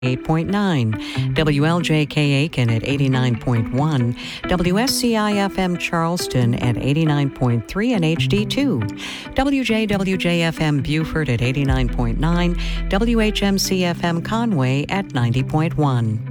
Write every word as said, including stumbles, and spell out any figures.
eight point nine, W L J K Aiken at eighty-nine point one, W S C I F M Charleston at eighty-nine point three and H D two, W J W J F M Beaufort at eighty-nine point nine, W H M C F M Conway at ninety point one.